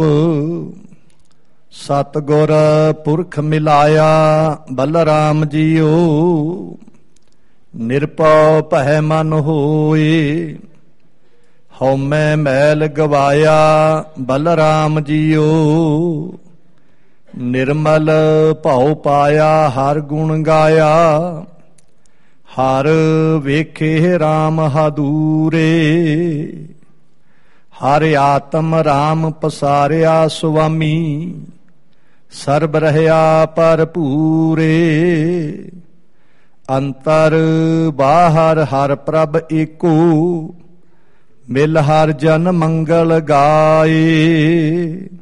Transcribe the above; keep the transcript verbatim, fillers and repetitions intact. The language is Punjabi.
ਸਤਿਗੁਰ ਪੁਰਖ ਮਿਲਾਇਆ ਬਲਰਾਮ ਜੀਓ, ਨਿਰਭਉ ਭੈ ਮਨ ਹੋਏ, ਹਉਮੈ ਮੈਲ ਗਵਾਇਆ ਬਲਰਾਮ ਜੀਓ, ਨਿਰਮਲ ਭਉ ਪਾਇਆ ਹਰ ਗੁਣ ਗਾਇਆ, ਹਰ ਵੇਖੇ ਰਾਮ ਹਦੂਰੇ, ਹਰ ਆਤਮ ਰਾਮ ਪਸਾਰਿਆ ਸੁਆਮੀ, ਸਰਬ ਰਹਿਆ ਭਰਪੂਰੇ, ਅੰਤਰ ਬਾਹਰ ਹਰ ਪ੍ਰਭ ਏਕੋ, ਮਿਲ ਹਰ ਜਨ ਮੰਗਲ ਗਾਏ।